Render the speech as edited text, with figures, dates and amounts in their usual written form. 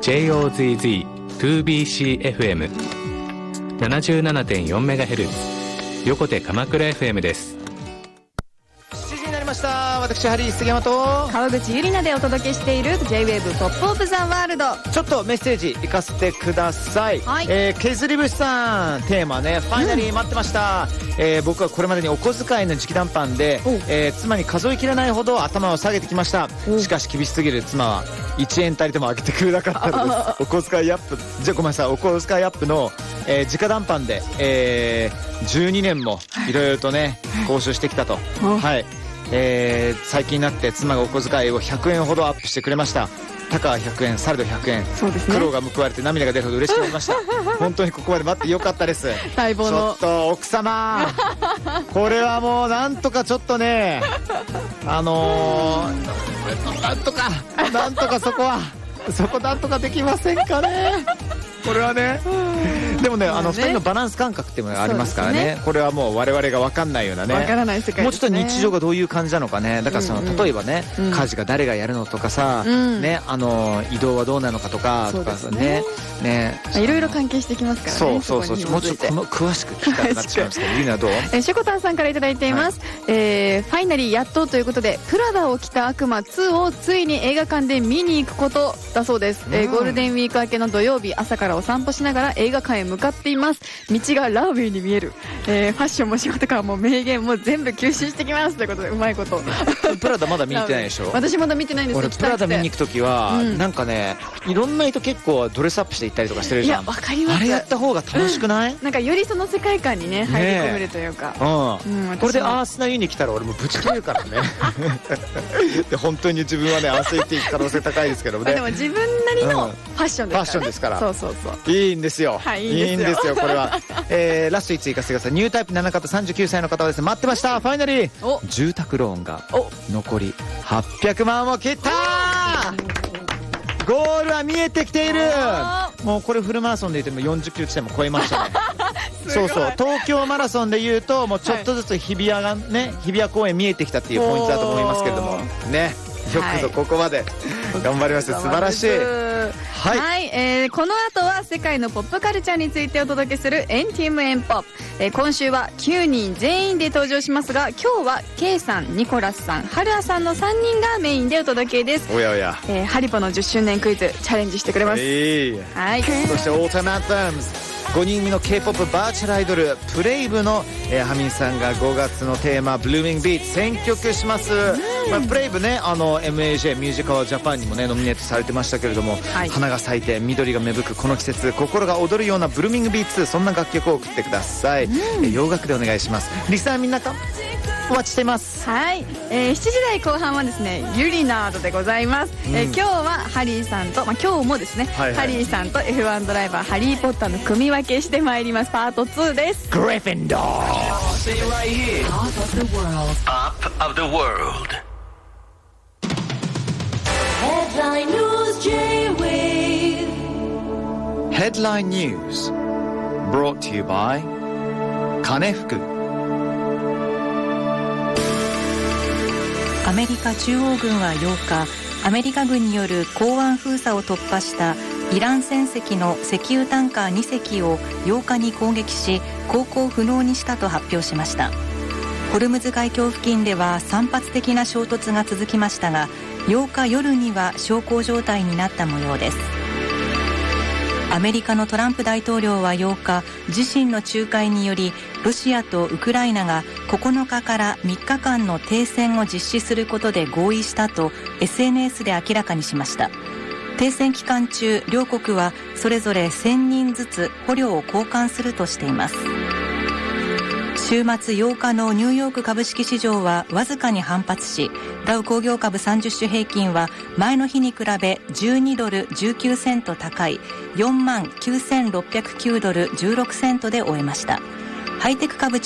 JOZZ2BCFM77.4MHz 横手鎌倉 FM です。 7時になりました。私ハリー杉山と川口ゆりなでお届けしている J-WAVE ポップオブザワールド。 ちょっとメッセージ行かせてください、 はい。 削り節さんテーマね、ファイナリー待ってました、僕はこれまでにお小遣いの直談判で、妻に数えきれないほど頭を下げてきました。しかし厳しすぎる妻は1円たりとも上げてくれなかったのです。お小遣いアップ、じゃあごめんなさい、お小遣いアップの、直談判で、12年もいろいろとね交渉してきたと、はい、最近になって妻がお小遣いを100円ほどアップしてくれました。たかは100円、されど100円、そうですね、苦労が報われて涙が出るほど嬉しくなりました。本当にここまで待ってよかったです。 待望のちょっと奥様これはもうなんとかちょっとねなんとかそこなんとかできませんかね。これはねでもね、2人のバランス感覚っていうのがありますから ね、これはもう我々が分かんないようなね、 分からない世界ですね。 もうちょっと日常がどういう感じなのかね。だからその、例えばね、家事が誰がやるのとかさ、ね、移動はどうなのかとかね、 いろいろ関係してきますからね。 そうもうちょっと詳しく聞きたくなってしまいますけど、ゆりなどう？ しょこたんさんからいただいています、ファイナリーやっとということで、プラダを着た悪魔2をついに映画館で見に行くことだそうです。ゴールデンウィーク明けの土曜日、朝からお散歩しながら映画館へ向かっています。道がラーウェイに見える、ファッションも仕事からも名言も全部吸収してきますということで、うまいことプラダまだ見に行ってないでしょ。 私まだ見てないんですよ。 俺プラダ見に行くときは、なんかね、いろんな人結構ドレスアップして行ったりとかしてるじゃん。 いや、わかります。 あれやった方が楽しくない？ なんかよりその世界観にね入り込めるというか、 これでアースナユニ来たら俺もぶち切れるからねで本当に自分はね焦っていく可能性高いですけどね。 でも自分なりのファッションですからね。ファッションですから。そういいんですよ、 はい、 いいんですよこれはラスト1追加してください。ニュータイプ7方39歳の方はですね、待ってました。ファイナリー住宅ローンが残り800万を切ったー。ゴールは見えてきている。もうこれフルマラソンで言っても40キロ地点も超えましたねそう東京マラソンで言うともうちょっとずつ日比谷がね、日比谷公園見えてきたっていうポイントだと思いますけれどもね、よくぞここまで頑張りました。素晴らしい。はい、 この後は世界のポップカルチャーについてお届けするエンティムエンポップ、今週は9人全員で登場しますが、今日は K さん、ニコラスさん、ハルアさんの3人がメインでお届けです。 おやおや、 ハリポの10周年クイズチャレンジしてくれます。はい、 そしてオータムアンセムズ、5人組の K-POP バーチャルアイドルプレイブの、ハミンさんが5月のテーマブルーミングビーツ選曲します。プレイブね、MAJ ミュージカルジャパンにもねノミネートされてましたけれども、花が咲いて緑が芽吹くこの季節、心が踊るようなブルーミングビーツ、そんな楽曲を送ってください。洋楽でお願いします。リスナーみんなお待ちしています。 はい、7時台後半はですね、ユリナードでございます。今日はハリーさんと、今日もですね、ハリーさんと F1 ドライバーハリーポッターの組み分けしてまいります。パート2です。 グリフィンドー Top of the world. Headline News J-Wave. Headline News brought to you by 金福。 アメリカ中央軍は8日、アメリカ軍による港湾封鎖を突破したイラン船籍の石油タンカー2隻を8日に攻撃し、航行不能にしたと発表しました。ホルムズ海峡付近では散発的な衝突が続きましたが、8日夜には小康状態になった模様です。アメリカのトランプ大統領は8日、自身の仲介によりロシアとウクライナが9日から3日間の停戦を実施することで合意したと SNS で明らかにしました。停戦期間中、両国はそれぞれ1000人ずつ捕虜を交換するとしています。週末8日のニューヨーク株式市場はわずかに反発し、ダウ工業株30種平均は前の日に比べ12ドル19セント高い 49,609 ドル16セントで終えました。ハイテク株